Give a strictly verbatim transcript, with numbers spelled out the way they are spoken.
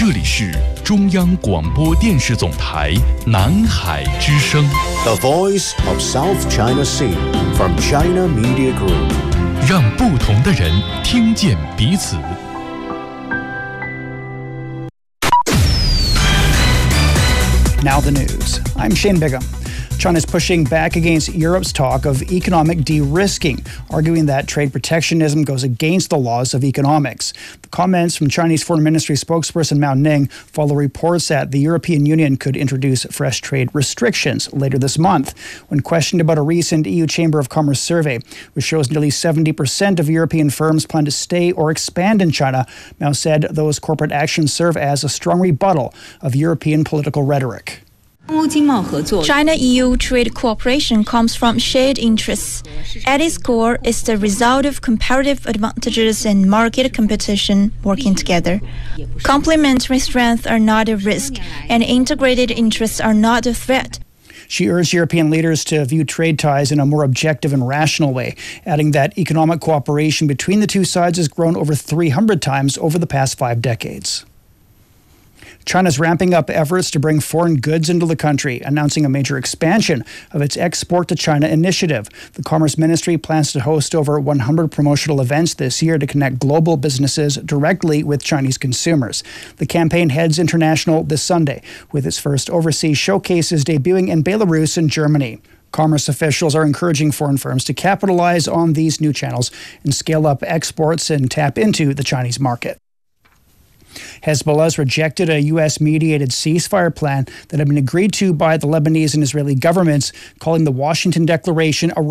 这里是中央广播电视总台南海之声 The Voice of South China Sea from China Media Group， 让不同的人听见彼此。 Now the news. I'm Shane Bigham. China's pushing back against Europe's talk of economic de-risking, arguing that trade protectionism goes against the laws of economics. The comments from Chinese Foreign Ministry spokesperson Mao Ning follow reports that the European Union could introduce fresh trade restrictions later this month. When questioned about a recent E U Chamber of Commerce survey, which shows nearly seventy percent of European firms plan to stay or expand in China, Mao said those corporate actions serve as a strong rebuttal of European political rhetoric. China-E U trade cooperation comes from shared interests. At its core, it's the result of comparative advantages and market competition working together. Complementary strengths are not a risk, and integrated interests are not a threat. She urged European leaders to view trade ties in a more objective and rational way, adding that economic cooperation between the two sides has grown over three hundred times over the past five decades. China's ramping up efforts to bring foreign goods into the country, announcing a major expansion of its Export to China initiative. The Commerce Ministry plans to host over one hundred promotional events this year to connect global businesses directly with Chinese consumers. The campaign heads international this Sunday, with its first overseas showcases debuting in Belarus and Germany. Commerce officials are encouraging foreign firms to capitalize on these new channels and scale up exports and tap into the Chinese market. Hezbollah has rejected a U S-mediated ceasefire plan that had been agreed to by the Lebanese and Israeli governments, calling the Washington Declaration a